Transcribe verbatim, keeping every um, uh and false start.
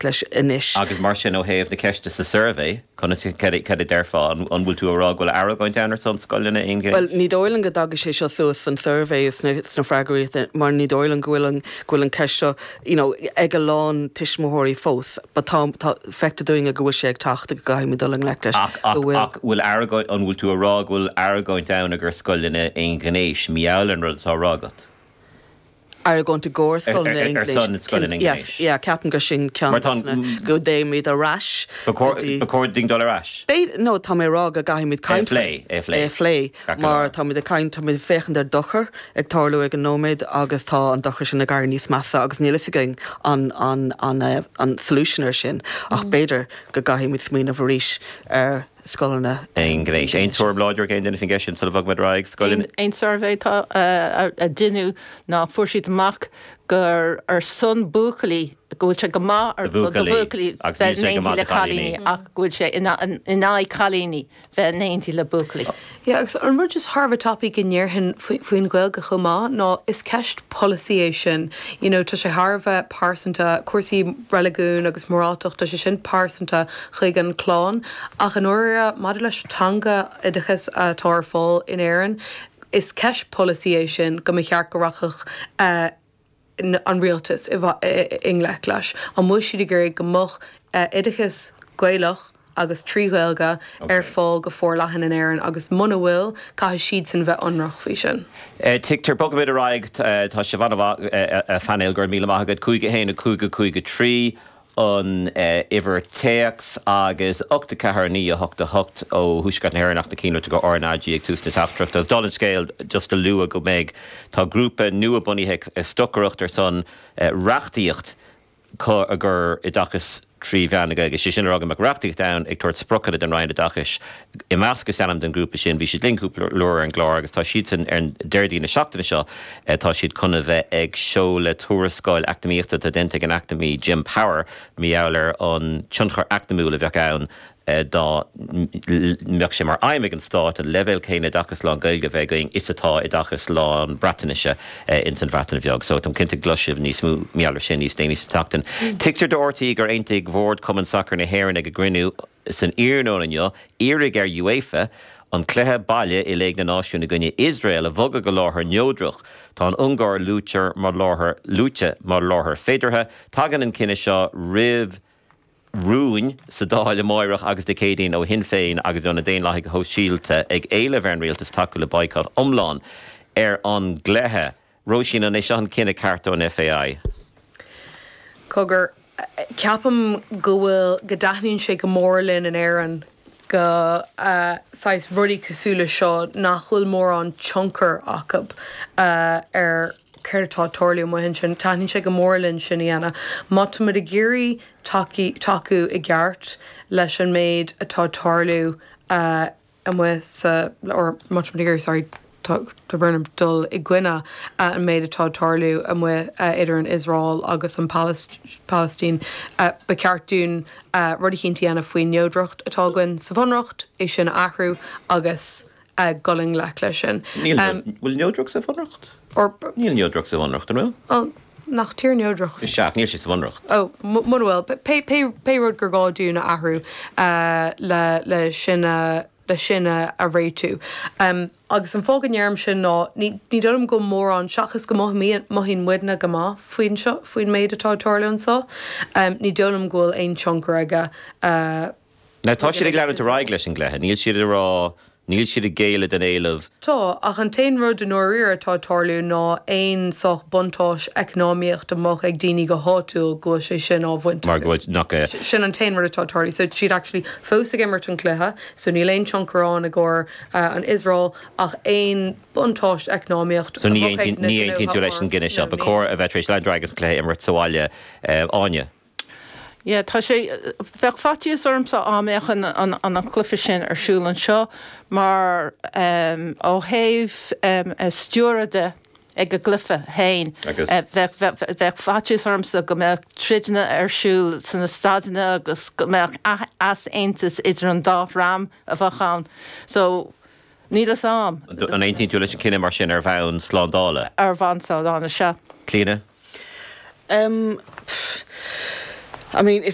leis inis. Agus mar sin ó héamh na ceiste sa survey, chuna cad derfa an bhfuil tú ará goil ara going down ar son scoilena aon Well, ní dóilan go daga sé seo suas an surveys na freagaíocht, mar ní dóilan gohfuil an ceiste, you know, ag a lán tiismóirí fós, ba tá fecta doing a gohfuil sé ag tachta go gaimimi dul an leicteis. Ach, ach, ach, bhfuil ara going, an bhfuil tú ará goil ara going down agur scoilena aon gnéis, miall an rud atá rágat. Are going to gore skull in English. Er son skull in English. Yeah, Captain Gushing can go day made a rash. According to the rash. No, Tommy Rog a guy with kind flay, a flay, a flay. Mar Tommy the kind Tommy the fechen der docher. Ag tarlo ag nomad agus tá an docher sin a gar níos massa agus nílising on on on a on solutioner sin. Ach beidir go gahi with smín of rish er scoilna ein gréis ein torbláidir géin den fin sort of med raig scoilin ein survey tá a dinu ná fursít amach gur ar son buchalí gohfuil sé go má ar buchalí bheith le chalíní ach gohfuil sé in áid chalíní bheith néintí le buchalí. Yeah, agus an ru just Harvard topic in yearhin faoin ghil go chomá ná is ceist policyation, you know, tá sé Harvard pásanta cuasaí relegún agus moráltocht tá sé sin pásanta chuig an chlán ach an uair mad leis tanga idechas uh, tarfol in éan is ceist policyation go cheart go rachach uh, an rialtas in leis an mu siad gur go moch uh, idechas gcuilech agus tríhilga okay. Ar fáil go fórlachan in éan agus muna bhfuil cai siad san bheith anrach fao sin. Tictar bog bit a raig tá se bhanamh fanil gur míle maigad cúige héna cúige cúige trí an iver teax agus ochta cahar ní a hocht a hocht ó thuisgat na haireanach na cíú go ornáidí ag tús na taptracht. As dal an scéil just a lua go méid tá grúpa nua bunithe stocarocht ar son reachtaíocht agur i dachas trí bheanna agus sé sin agam reachtaíocht down ag tuairt sprocad den roiin a dachas i meascas anam den grúpa sin bhí siad linúpla leir an glár agus tá siad san ar an deirdí na seachtainna seo tá siad chuna bheith ag seo le tuarascáil actamíochta tá denteigh an actamí Jim Power míálar an tionchar actamúla bheith ann dá meach sé mar aimime an stát an level céine dachas lá gailge bheith going is atá i dachas lá an bratainise in san bhratan bheag, so tam cinnte glosibh níos mú meallar sin níos déine sa tachtain. Tictar d'ortaí gur aontaigh bhórd cumann sacr na hhéireann ag a grinú san iarnónanne iarraig ar UEFA an cléthe baile i léig na náisiúna gunne Israel a bhoga go láthair neodroch tá an Ungar lútear mar láthair lúte mar láthair féidirthe tagan an cinine seo rih rúin sa dáil maireach agus de cédaon ó hin féin agus donna déon leigh ho síílte ag éile bhar an rialtas takeú le baicád omláin ar an gléthe Róisín an é seo an cinenne cartón F A I. Cogur ceapam go bhfuil go daithníonn sé go mórlinn in éan go sais rudí cosúla seo nach chuil mór an tionchar acab ar Ceirtá torliú mo hin sin taithníonn sé go mórlinn sin ana. Mata mud a géirí taú i gceart leis an méid atá tarliú uh, an with uh, or mata mud a géirí sorry tá burnam dul i gcuine uh, an méid atá tarliú an with uh, idir an Israel agus an Palest- Palestine uh, ba ceartún uh, rudí cinnti ana faoin neodrocht atá gin sa bhanrocht é sin ahrú agus uh, goling le lei sin. Bhfuil neodrocht sa bhanrocht? Or Níl neodrocht sa bhanrocht an bhfuil? Well, nach tír neodroch. Seach níl sé sa bhanrocht. Oh, muhfuil pe rud gur gáidún a ahrú uh, le le sinna le sinna a réitú. Um, agus an fágannéarm sin ná ní dom go mór an seachas go mohín widna go má faoin seo faoin méid atá tarlann sa. Um, ní dom ghfuil aon tionchar aige. Uh, Na tá siad ag leann a ráig leis an gléthe, níl siad a rá níl siad a géile den éileh. Tá ach an tain rud an óíir atá tarliú ná aon soch buntáis economíocht amach ag daoine go háú go sé sin ábhaint. Mar go nach sin an tain rud atá tarliú, so siad actually fósa gimmart an chluthe, so ní léon tioncarrán a ggur uh, an Israel ach aon buntáis economíocht. So ní aon tú leis an gine seo, ba cór a bheith le dragus clé imar sáile áine. Yeah, tá sé bheith fatíos ormsa áméchan an an clufa sin ar siúlann seo, mar um, ó héamh um, stúrada ag go glufa hain. Bheith fatíos ormsa go mbeadh trídna ar siúl sanna stadina agus go mbeadh as aontas idir an dá ram a bhachan. So nílas am. An aontainn tú leis an cinenne mar sin ar bhain sládála? Ar bhain sládála seo. Clíne? Um, I mean,